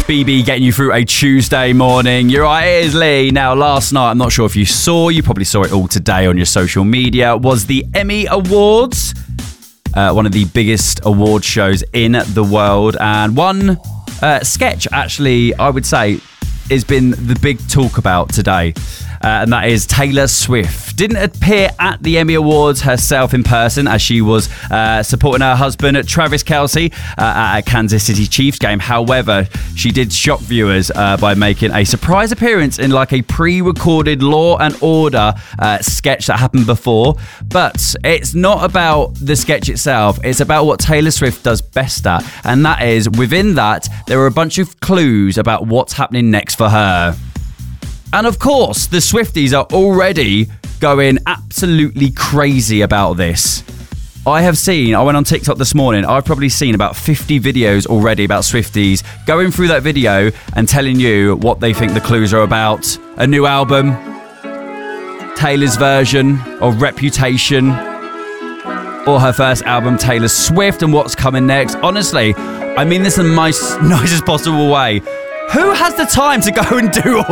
BB getting you through a Tuesday morning. You're right, it is Lee. Now, last night, I'm not sure if you probably saw it all today on your social media, was the Emmy Awards. One of the biggest award shows in the world. And one sketch, actually, I would say, has been the big talk about today. And that is Taylor Swift. Didn't appear at the Emmy Awards herself in person as she was supporting her husband, Travis Kelce, at a Kansas City Chiefs game. However, she did shock viewers by making a surprise appearance in like a pre-recorded Law and Order sketch that happened before. But it's not about the sketch itself. It's about what Taylor Swift does best at. And that is, within that, there are a bunch of clues about what's happening next for her. And of course, the Swifties are already going absolutely crazy about this. I went on TikTok this morning, I've probably seen about 50 videos already about Swifties going through that video and telling you what they think the clues are about. A new album, Taylor's version of Reputation, or her first album, Taylor Swift, and what's coming next. Honestly, I mean this in the nicest possible way. Who has the time to go and do all